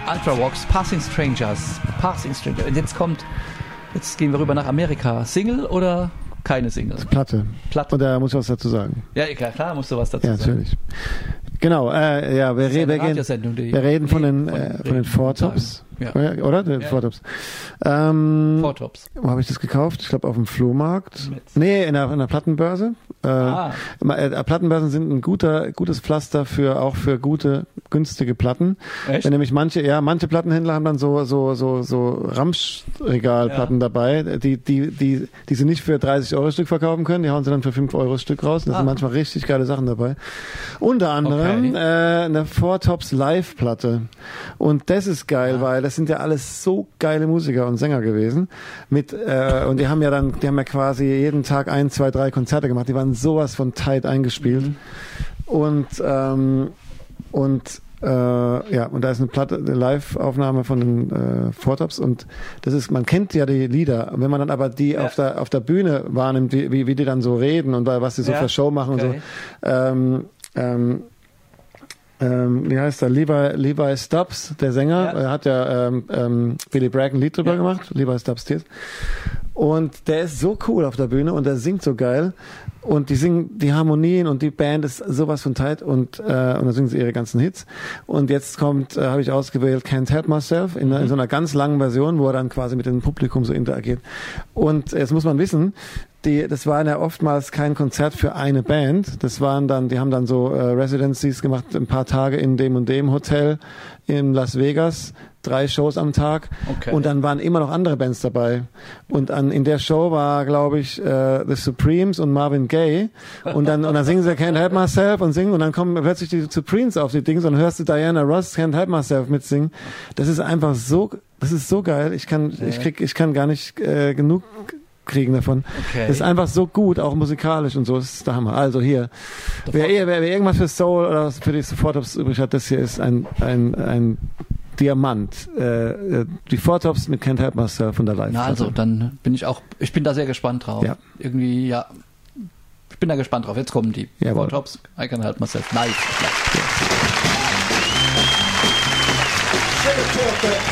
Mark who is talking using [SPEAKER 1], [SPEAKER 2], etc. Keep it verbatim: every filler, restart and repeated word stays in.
[SPEAKER 1] Ultravox, Passing Strangers. Passing Strangers. Und jetzt kommt, jetzt gehen wir rüber nach Amerika. Single oder keine Single?
[SPEAKER 2] Platte.
[SPEAKER 1] Platte.
[SPEAKER 2] Und da muss ich was dazu sagen.
[SPEAKER 1] Ja, klar, klar musst du was dazu
[SPEAKER 2] ja,
[SPEAKER 1] sagen.
[SPEAKER 2] Natürlich. Genau, äh, ja, wir, re- wir, gehen, wir reden von den, äh, von den Four Tops. Ja. Oder? Den ja. Four Tops. Ähm,
[SPEAKER 1] Four Tops.
[SPEAKER 2] Wo habe ich das gekauft? Ich glaube auf dem Flohmarkt. Metz. Nee, in der, in der Plattenbörse. Äh, ah. äh, Plattenbörsen sind ein guter, gutes Pflaster für auch für gute, günstige Platten.
[SPEAKER 1] Echt?
[SPEAKER 2] Wenn nämlich manche, ja, manche Plattenhändler haben dann so so so so Ramschregalplatten ja. dabei, die die die die sie nicht für dreißig Euro Stück verkaufen können, die hauen sie dann für fünf Euro Stück raus. Da ah. sind manchmal richtig geile Sachen dabei. Unter anderem okay. äh, eine Four Tops Live-Platte. Und das ist geil, ah. weil das sind ja alles so geile Musiker und Sänger gewesen. Mit äh, und die haben ja dann, die haben ja quasi jeden Tag ein, zwei, drei Konzerte gemacht. Die waren sowas von tight eingespielt. Mhm. Und ähm, und äh, ja, und da ist eine Platte, eine Live-Aufnahme von den äh, Four Tops und das ist, man kennt ja die Lieder. Und wenn man dann aber die ja. auf der auf der Bühne wahrnimmt, wie, wie, wie die dann so reden und was die so ja. für Show machen okay. und so. Ähm, ähm, Ähm, wie heißt er? Levi, Levi Stubbs, der Sänger, ja. er hat ja ähm, ähm, Billy Bragg ein Lied drüber ja. gemacht, Levi Stubbs Tears. Und der ist so cool auf der Bühne und der singt so geil. Und die singen die Harmonien und die Band ist sowas von tight und äh, und dann singen sie ihre ganzen Hits. Und jetzt kommt, äh, habe ich ausgewählt Can't Help Myself in, mhm. in so einer ganz langen Version, wo er dann quasi mit dem Publikum so interagiert. Und jetzt muss man wissen, die, das war ja oftmals kein Konzert für eine Band. Das waren dann, die haben dann so äh, Residencies gemacht, ein paar Tage in dem und dem Hotel in Las Vegas, drei Shows am Tag. Okay. Und dann waren immer noch andere Bands dabei. Und an, in der Show war, glaube ich, äh, The Supremes und Marvin Gaye. Und dann, und dann singen sie Can't Help Myself und singen und dann kommen plötzlich die Supremes auf die Dings und hörst du Diana Ross Can't Help Myself mitsingen. Das ist einfach so, das ist so geil. Ich kann, ja. ich krieg, ich kann gar nicht äh, genug kriegen davon. Okay. Das ist einfach so gut, auch musikalisch und so, das ist der Hammer. Also hier, wer, wer, wer irgendwas für Soul oder für die Four Tops übrig hat, das hier ist ein, ein, ein Diamant. Äh, die Four Tops mit Can't Help Myself von der Live.
[SPEAKER 1] Na also, dann bin ich auch, ich bin da sehr gespannt drauf. Ja. Irgendwie, ja, ich bin da gespannt drauf. Jetzt kommen die Four Tops, I Can't Help Myself live. live. Ja.